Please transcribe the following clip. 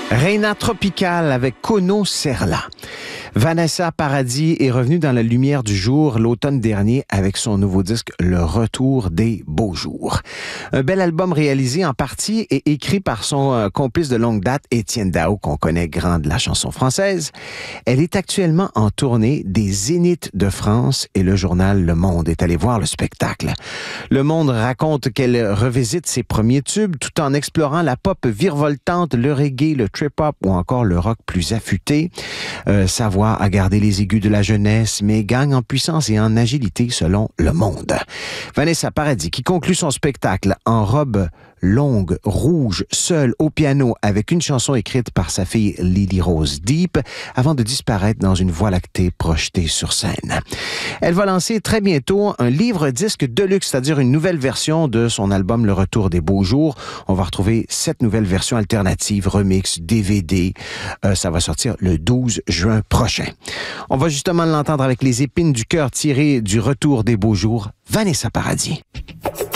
Reina Tropical avec Kono Serla. Vanessa Paradis est revenue dans la lumière du jour l'automne dernier avec son nouveau disque Le Retour des Beaux Jours. Un bel album réalisé en partie et écrit par son complice de longue date, Étienne Dao, qu'on connaît grand de la chanson française. Elle est actuellement en tournée des Zéniths de France et le journal Le Monde est allé voir le spectacle. Le Monde raconte qu'elle revisite ses premiers tubes tout en explorant la pop virevoltante, le reggae, le trip-hop ou encore le rock plus affûté. Sa voix a gardé les aigus de la jeunesse, mais gagne en puissance et en agilité selon Le Monde. Vanessa Paradis, qui conclut son spectacle en robe longue, rouge, seule au piano, avec une chanson écrite par sa fille Lily Rose Deep, avant de disparaître dans une voie lactée projetée sur scène. Elle va lancer très bientôt un livre-disque de luxe, c'est-à-dire une nouvelle version de son album Le Retour des Beaux Jours. On va retrouver 7 nouvelles versions alternatives, remix, DVD. Ça va sortir le 12 juin prochain. On va justement l'entendre avec les épines du cœur tirées du Retour des Beaux Jours, Vanessa Paradis.